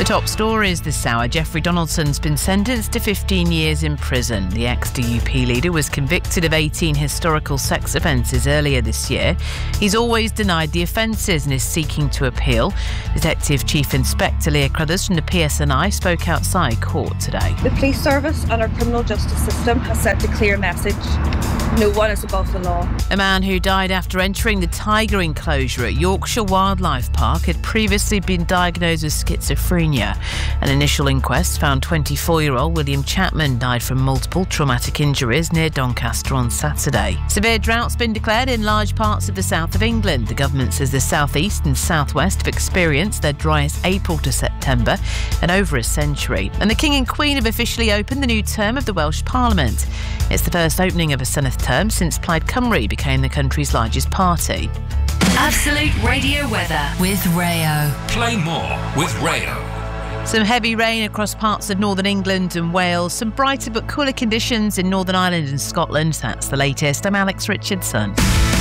The top stories this hour. Jeffrey Donaldson's been sentenced to 15 years in prison. The ex-DUP leader was convicted of 18 historical sex offences earlier this year. He's always denied the offences and is seeking to appeal. Detective Chief Inspector Leah Crothers from the PSNI spoke outside court today. The police service and our criminal justice system has sent a clear message. No one is above the law. A man who died after entering the tiger enclosure at Yorkshire Wildlife Park had previously been diagnosed with schizophrenia. An initial inquest found 24-year-old William Chapman died from multiple traumatic injuries near Doncaster on Saturday. Severe drought's been declared in large parts of the south of England. The government says the south-east and south-west have experienced their driest April to September in over a century. And the King and Queen have officially opened the new term of the Welsh Parliament. It's the first opening of a Senedd term since Plaid Cymru became the country's largest party. Absolute Radio weather with Rayo. Play more with Rayo. Some heavy rain across parts of northern England and Wales. Some brighter but cooler conditions in Northern Ireland and Scotland. That's the latest. I'm Alex Richardson.